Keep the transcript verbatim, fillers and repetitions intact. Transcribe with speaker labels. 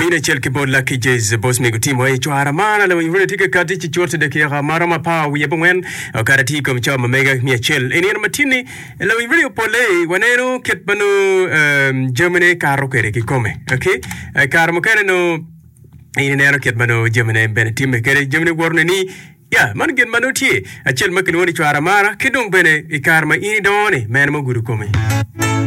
Speaker 1: ina chel ke bola ke jez boss me guti mo e chwara mana le wini tika kati chi chorte de ke ga mara ma pa wi bwen kara ti kom chama mega mi chel eni na matini le wini pole wanero ket banu Germany karo kere ki come okay karo mo kere no ina nero ket banu Germany ben tim kere Germany worne ni ya man gen manu ti a chel makin woni chwara mara kidong bene e karma ini doni men mo guru come